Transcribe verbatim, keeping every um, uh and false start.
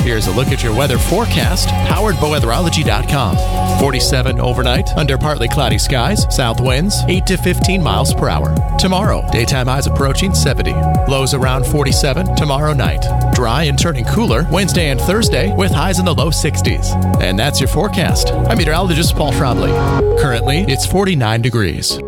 Here's a look at your weather forecast, powered by weatherology dot com. forty-seven overnight, under partly cloudy skies, south winds eight to fifteen miles per hour. Tomorrow, daytime highs approaching seventy. Lows around forty-seven tomorrow night. Dry and turning cooler Wednesday and Thursday with highs in the low sixties. And that's your forecast. I'm meteorologist Paul Trombley. Currently, it's forty-nine degrees.